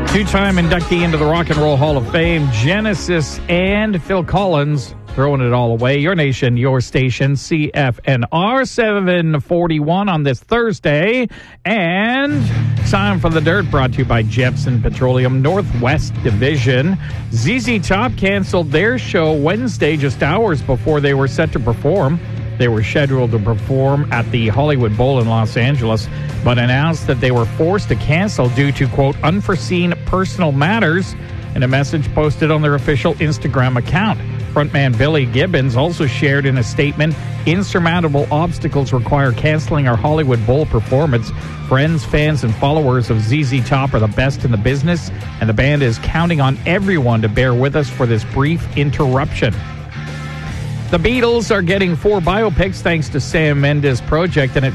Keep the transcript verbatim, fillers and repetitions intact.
Two-time inductee into the Rock and Roll Hall of Fame, Genesis and Phil Collins throwing it all away. Your nation, your station, C F N R seven forty-one on this Thursday. And time for the Dirt, brought to you by Jepson Petroleum Northwest Division. Z Z Top canceled their show Wednesday just hours before they were set to perform. They were scheduled to perform at the Hollywood Bowl in Los Angeles, but announced that they were forced to cancel due to, quote, unforeseen personal matters in a message posted on their official Instagram account. Frontman Billy Gibbons also shared in a statement, insurmountable obstacles require canceling our Hollywood Bowl performance. Friends, fans, and followers of Z Z Top are the best in the business, and the band is counting on everyone to bear with us for this brief interruption. The Beatles are getting four biopics thanks to Sam Mendes' project, and it